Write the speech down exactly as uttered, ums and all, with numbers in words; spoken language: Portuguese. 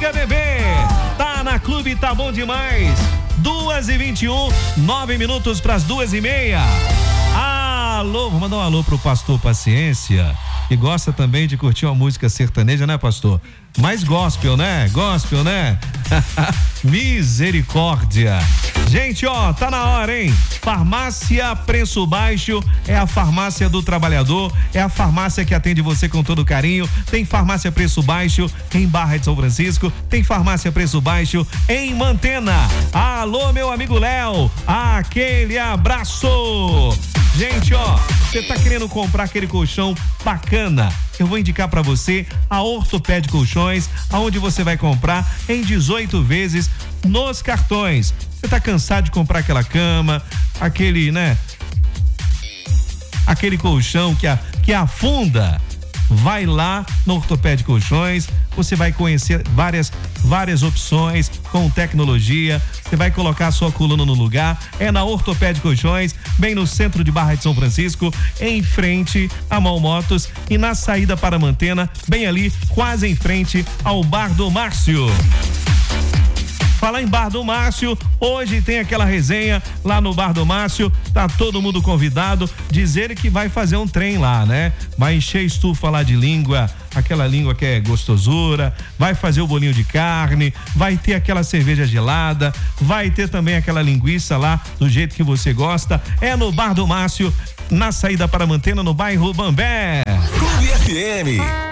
música, bebê. Tá na Clube, tá bom demais. duas e vinte e um, nove minutos pras duas e meia. Alô, vou mandar um alô pro pastor Paciência, que gosta também de curtir uma música sertaneja, né, pastor? Mais gospel, né? Gospel, né? Misericórdia. Gente, ó, tá na hora, hein? Farmácia Preço Baixo é a farmácia do trabalhador, é a farmácia que atende você com todo carinho. Tem farmácia Preço Baixo em Barra de São Francisco, tem farmácia Preço Baixo em Mantena. Alô, meu amigo Léo, aquele abraço. Gente, ó, você tá querendo comprar aquele colchão bacana? Eu vou indicar pra você a Ortoped Colchões, aonde você vai comprar em dezoito vezes nos cartões. Você tá cansado de comprar aquela cama, aquele, né? Aquele colchão que, a, que afunda? Vai lá no Ortoped Colchões, você vai conhecer várias, várias opções com tecnologia, você vai colocar a sua coluna no lugar. É na Ortoped Colchões, bem no centro de Barra de São Francisco, em frente a Mal Motos e na saída para Mantena, bem ali, quase em frente ao Bar do Márcio. Falar em Bar do Márcio, hoje tem aquela resenha lá no Bar do Márcio, tá todo mundo convidado, dizer que vai fazer um trem lá, né? Vai encher estufa lá de língua, aquela língua que é gostosura, vai fazer o bolinho de carne, vai ter aquela cerveja gelada, vai ter também aquela linguiça lá, do jeito que você gosta, é no Bar do Márcio, na saída para Mantena, no bairro Bambé. Clube F M.